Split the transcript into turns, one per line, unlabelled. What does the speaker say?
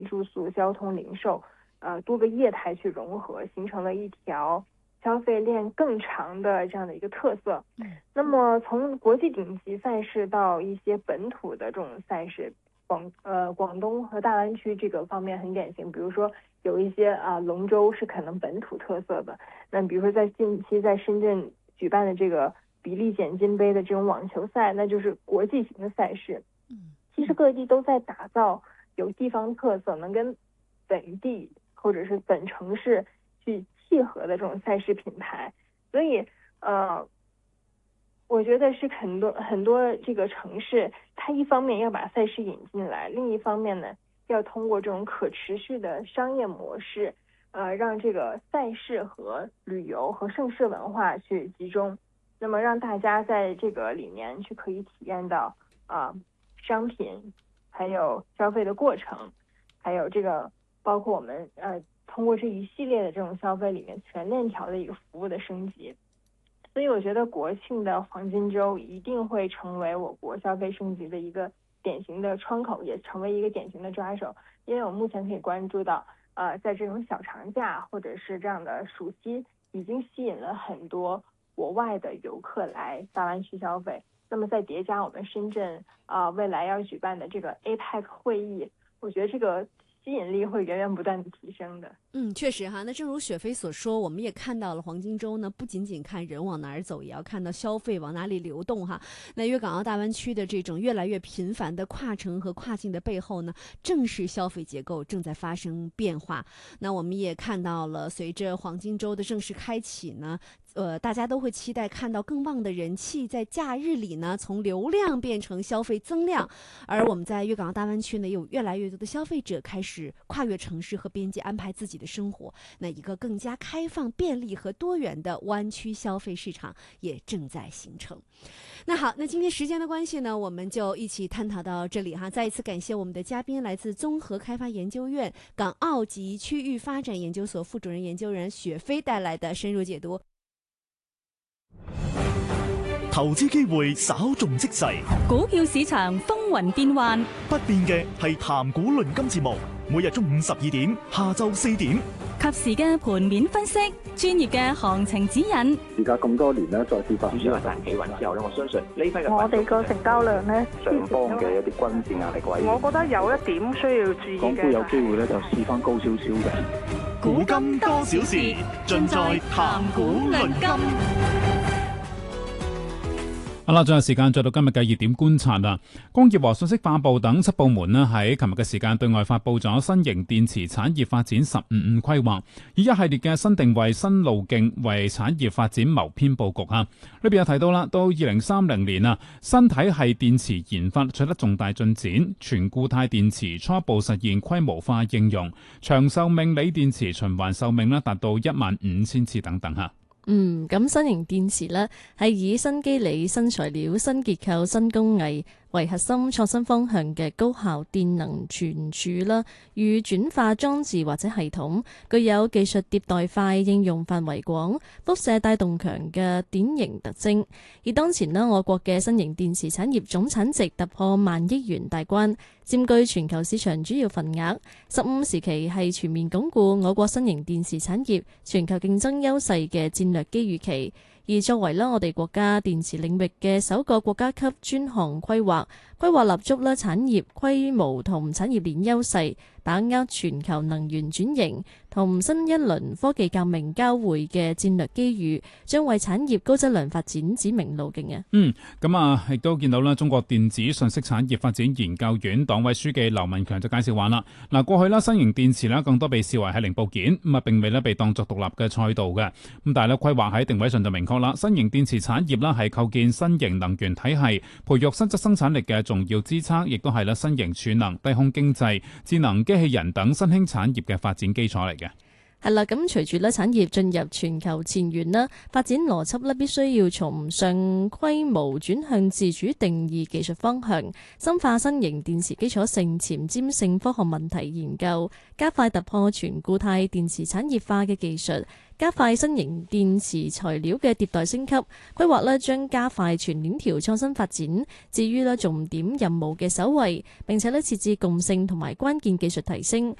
住宿、交通、零售，多个业态去融合，形成了一条消费链更长的这样的一个特色。那么从国际顶级赛事到一些本土的这种赛事，广东和大湾区这个方面很典型，比如说有一些龙舟是可能本土特色的，那比如说在近期在深圳举办的这个比利简金杯的这种网球赛，那就是国际型的赛事。其实各地都在打造有地方特色，能跟本地或者是本城市去契合的这种赛事品牌。所以我觉得是很多这个城市，它一方面要把赛事引进来，另一方面呢，要通过这种可持续的商业模式，让这个赛事和旅游和盛事文化去集中，那么让大家在这个里面去可以体验到商品，还有消费的过程，还有这个包括我们通过这一系列的这种消费里面全链条的一个服务的升级。所以我觉得国庆的黄金周一定会成为我国消费升级的一个典型的窗口，也成为一个典型的抓手。因为我目前可以关注到，在这种小长假或者是这样的暑期，已经吸引了很多国外的游客来大湾区消费。那么再叠加我们深圳未来要举办的这个 APEC 会议，我觉得这个吸引力会源源不断的提升的。
确实哈。那正如雪飞所说，我们也看到了黄金周呢，不仅仅看人往哪儿走，也要看到消费往哪里流动哈。那粤港澳大湾区的这种越来越频繁的跨城和跨境的背后呢，正是消费结构正在发生变化。那我们也看到了，随着黄金周的正式开启呢，大家都会期待看到更旺的人气在假日里呢，从流量变成消费增量。而我们在粤港澳大湾区呢，有越来越多的消费者开始跨越城市和边界安排自己的生活。那一个更加开放、便利和多元的湾区消费市场也正在形成。那好，那今天时间的关系呢，我们就一起探讨到这里哈。再一次感谢我们的嘉宾，来自综合开发研究院港澳及区域发展研究所副主任研究员雪飞帶來的深入解讀。
投資機會稍縱即逝，
股票市場風雲變幻，
不變嘅係談股論金節目，每日中午12點、下晝4點，
及時嘅盤面分析，專業嘅行情指引。
而家咁多年咧，再次發展
主要係大企穩之後咧，我相信呢批嘅
我哋個成交量咧，
上方嘅一啲均線壓力位，
我覺得有一點需要注意嘅，
港股有機會咧就試翻高少少嘅。
古今多少事，盡在談股論金。
好啦，最後時間再到今日嘅熱點觀察啦。工業和信息化部等7部門呢喺琴日嘅時間對外發布咗新型電池產業發展15規劃，以一系列嘅新定位、新路徑為產業發展謀篇佈局啊。呢邊有提到啦，到2030年啊，新體系電池研發取得重大進展，全固態電池初步實現規模化應用，長壽命鋰電池循環壽命呢達到15000次等等嚇。
咁新型電池呢係以新機理、新材料、新結構、新工藝為核心創新方向嘅高效電能存儲啦與轉化裝置或者系統，具有技術迭代快、應用範圍廣、輻射帶動強嘅典型特徵。而當前呢，我國嘅新型電池產業總產值突破10000億元大關，佔據全球市場主要份額。15時期係全面鞏固我國新型電池產業全球競爭優勢嘅戰略機遇期。而作為我哋國家電池領域嘅首個國家級專項規劃立足產業規模同產業鏈優勢，把握全球能源轉型同新一輪科技革命交匯嘅戰略機遇，將為產業高質量發展指明路徑啊！
亦都見到啦，中國電子信息產業發展研究院黨委書記劉文強就介紹話啦，過去啦新型電池啦更多被視為係零部件，並未咧被當作獨立嘅賽道嘅，但係咧規劃喺定位上就明確啦，新型電池產業啦係構建新型能源體系、培育新質生產力嘅重要支撐，亦都係啦新型儲能、低空經濟、智能機器人等新興產業嘅發展基礎嚟嘅。
係啦，咁隨住咧產業進入全球前沿啦，發展邏輯咧必須要從上規模轉向自主定義技術方向，深化新型電池基礎性前瞻性科學問題研究，加快突破全固態電池產業化嘅技術，加快新型電池材料嘅迭代升級。規劃咧將加快全鏈條創新發展，至於咧重點任務嘅首位，並且咧設置共性同埋關鍵技術提升，